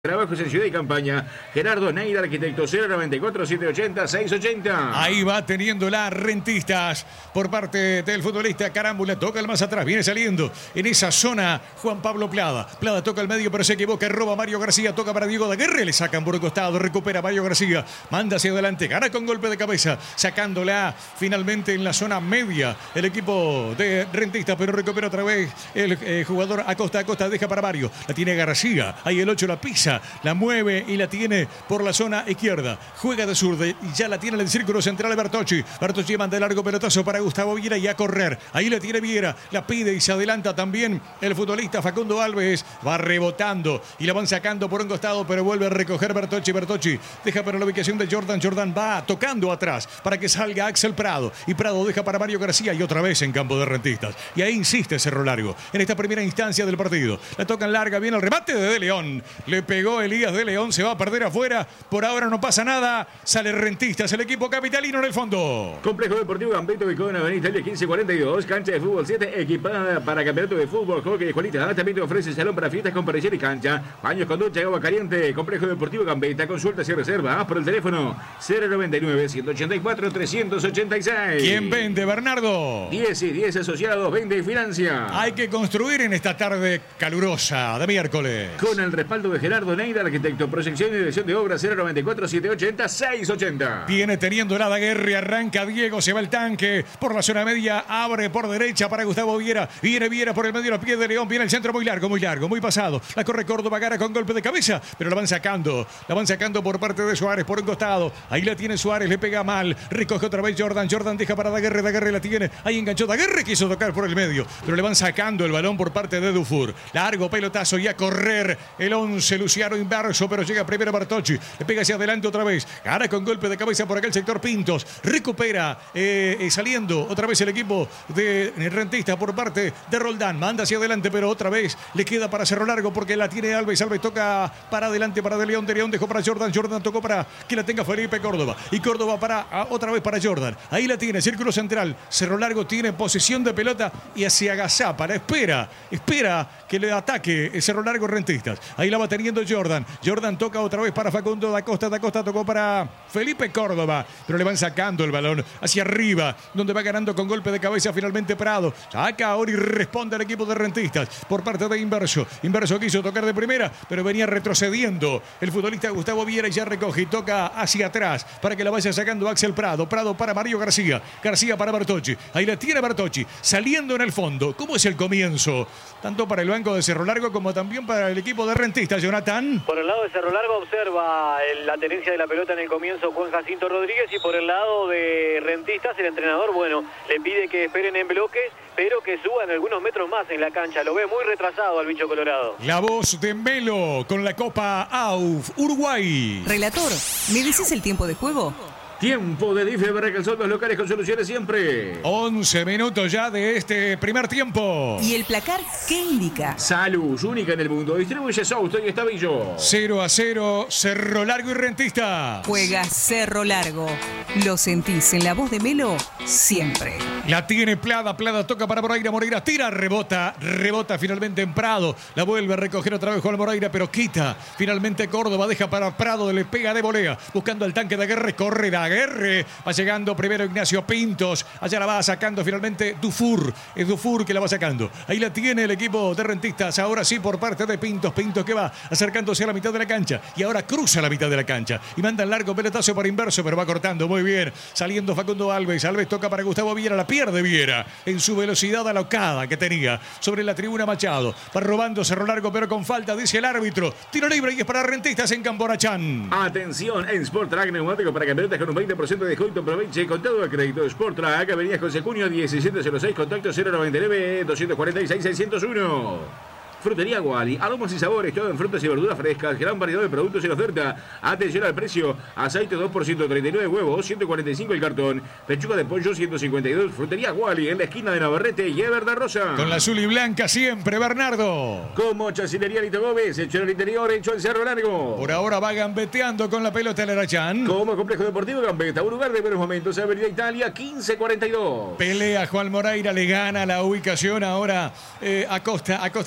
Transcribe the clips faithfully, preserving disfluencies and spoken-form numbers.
Trabajos en Ciudad y Campaña. Gerardo Neira, arquitecto. Cero noventa y cuatro, setecientos ochenta, seiscientos ochenta. Ahí va teniendo las Rentistas por parte del futbolista Carámbula. Toca el más atrás, viene saliendo en esa zona Juan Pablo Plada. Plada toca el medio, pero se equivoca. Roba Mario García, toca para Diego Daguerre. Le sacan por el costado, recupera Mario García. Manda hacia adelante, gana con golpe de cabeza. Sacándola finalmente en la zona media el equipo de Rentistas, pero recupera otra vez el eh, jugador Acosta. Acosta deja para Mario. La tiene García. Ahí el ocho la pisa. La mueve y la tiene por la zona izquierda. Juega de zurda y ya la tiene en el círculo central Bertocci. Bertocci manda el largo pelotazo para Gustavo Viera y a correr. Ahí la tiene Viera. La pide y se adelanta también el futbolista Facundo Alves. Va rebotando y la van sacando por un costado, pero vuelve a recoger Bertocci. Bertocci deja para la ubicación de Jordan. Jordan va tocando atrás para que salga Axel Prado. Y Prado deja para Mario García y otra vez en campo de Rentistas. Y ahí insiste Cerro Largo en esta primera instancia del partido. La tocan larga, viene el remate de De León. Le pegó Elías de León, se va a perder afuera. Por ahora no pasa nada. Sale Rentistas, el equipo capitalino en el fondo. Complejo Deportivo Gambetta, ubicado en Avenida Italia quince cuarenta y dos. Cancha de fútbol siete, equipada para campeonato de fútbol, hockey de escuelitas. También te ofrece salón para fiestas con parrillera y cancha. Baños con ducha y agua caliente. Complejo Deportivo Gambetta. Consultas y reservas por el teléfono cero noventa y nueve, ciento ochenta y cuatro, trescientos ochenta y seis. ¿Quién vende, Bernardo? diez y diez asociados, vende y financia. Hay que construir en esta tarde calurosa de miércoles. Con el respaldo de Gerardo Neira, arquitecto. Proyección y dirección de obra cero noventa y cuatro, setecientos ochenta, seiscientos ochenta. Viene teniendo la Daguerre, arranca Diego, se va el tanque por la zona media, abre por derecha para Gustavo Viera. Viene Viera por el medio de los pies de León, viene el centro muy largo, muy largo, muy pasado. La corre Córdoba, Gara con golpe de cabeza, pero la van sacando. La van sacando por parte de Suárez por un costado. Ahí la tiene Suárez, le pega mal. Recoge otra vez Jordan. Jordan deja para Daguerre, Daguerre la tiene. Ahí enganchó Daguerre, quiso tocar por el medio, pero le van sacando el balón por parte de Dufour. Largo pelotazo y a correr el once Luciano Inverso, pero llega primero Bertocci, le pega hacia adelante otra vez, gana con golpe de cabeza por aquel sector Pintos, recupera eh, eh, saliendo otra vez el equipo de Rentistas por parte de Roldán, manda hacia adelante, pero otra vez le queda para Cerro Largo porque la tiene Alves, Alves toca para adelante para De León, De León dejó para Jordan, Jordan tocó para que la tenga Felipe Córdoba, y Córdoba para a, otra vez para Jordan, ahí la tiene, círculo central, Cerro Largo tiene posesión de pelota y hacia agazapa, la espera, espera que le ataque el Cerro Largo Rentistas, ahí la va teniendo Jordan, Jordan toca otra vez para Facundo da Costa, da Costa tocó para Felipe Córdoba, pero le van sacando el balón hacia arriba, donde va ganando con golpe de cabeza finalmente Prado, saca ahora y responde al equipo de Rentistas por parte de Inverso, Inverso quiso tocar de primera, pero venía retrocediendo el futbolista Gustavo Viera y ya recoge y toca hacia atrás para que la vaya sacando Axel Prado, Prado para Mario García, García para Bertocci, ahí la tiene Bertocci, saliendo en el fondo, ¿cómo es el comienzo? Tanto para el banco de Cerro Largo como también para el equipo de Rentistas, Jonathan. Por el lado de Cerro Largo observa la tenencia de la pelota en el comienzo Juan Jacinto Rodríguez, y por el lado de Rentistas el entrenador, bueno, le pide que esperen en bloques, pero que suban algunos metros más en la cancha. Lo ve muy retrasado al bicho colorado. La voz de Melo con la Copa A U F Uruguay. Relator, ¿me dices el tiempo de juego? Tiempo de Dife para que el sol los locales con soluciones siempre. once minutos ya de este primer tiempo. ¿Y el placar qué indica? Salud, única en el mundo. Distribuye Sousto y Estabillo. cero a cero, Cerro Largo y Rentistas. Juega Cerro Largo. Lo sentís en la voz de Melo siempre. La tiene Plada, Plada toca para Moreira, Moreira tira, rebota, rebota finalmente en Prado. La vuelve a recoger otra vez Juan Moreira, pero quita. Finalmente Córdoba deja para Prado, le pega de volea. Buscando el tanque de Aguerre, corre de Aguerre, va llegando primero Ignacio Pintos, allá la va sacando finalmente Dufour, es Dufour que la va sacando, ahí la tiene el equipo de Rentistas, ahora sí por parte de Pintos, Pintos que va acercándose a la mitad de la cancha, y ahora cruza la mitad de la cancha, y manda el largo pelotazo para Inverso, pero va cortando muy bien, saliendo Facundo Alves, Alves toca para Gustavo Viera, la pierde Viera, en su velocidad alocada que tenía, sobre la tribuna Machado, va robando Cerro Largo, pero con falta, dice el árbitro, tiro libre y es para Rentistas en Camporachán. Atención, en Sport Track, neumático para camionetas con un veinte por ciento de descuento, aproveche contado de crédito Sport Track, Avenida José Cunio diecisiete cero seis, contacto cero noventa y nueve, doscientos cuarenta y seis, seiscientos uno. Frutería Wally, aromas y sabores, todo en frutas y verduras frescas, gran variedad de productos en oferta. Atención al precio, aceite dos por ciento treinta y nueve, huevos ciento cuarenta y cinco el cartón, pechuga de pollo ciento cincuenta y dos, Frutería Wally en la esquina de Navarrete y Everda Rosa. Con la azul y blanca siempre, Bernardo. Como Chacinería Lito Gómez, hecho en el interior, hecho en Cerro Largo. Por ahora va gambeteando con la pelota el Arachán. Como Complejo Deportivo Gambetta, un lugar de buenos momentos, Avenida Italia quince cuarenta y dos. Pelea Juan Moreira, le gana la ubicación ahora eh, Acosta, Acosta toca para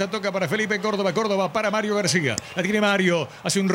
para Felipe Córdoba. Córdoba para Mario García. La tiene Mario. Hace un